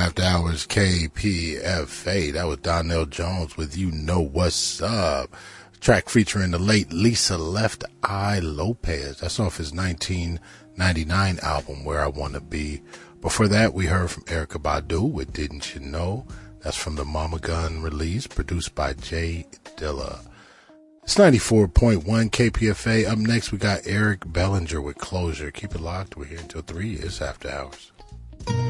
After Hours KPFA. That was Donnell Jones with You Know What's Up. Track featuring the late Lisa Left Eye Lopez. That's off his 1999 album, Where I Wanna Be. Before that, we heard from Erykah Badu with Didn't You Know. That's from the Mama Gun release, produced by Jay Dilla. It's 94.1 KPFA. Up next, we got Eric Bellinger with Closure. Keep it locked. We're here until 3. It's After Hours.